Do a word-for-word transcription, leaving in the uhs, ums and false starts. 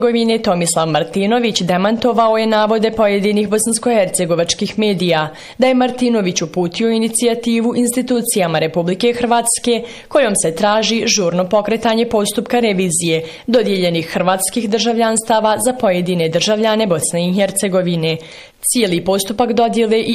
Hercegovine Tomislav Martinović demantovao je navode pojedinih bosansko-hercegovačkih medija da je Martinović uputio inicijativu institucijama Republike Hrvatske kojom se traži žurno pokretanje postupka revizije dodijeljenih hrvatskih državljanstava za pojedine državljane Bosne i Hercegovine. Cijeli postupak dodjele i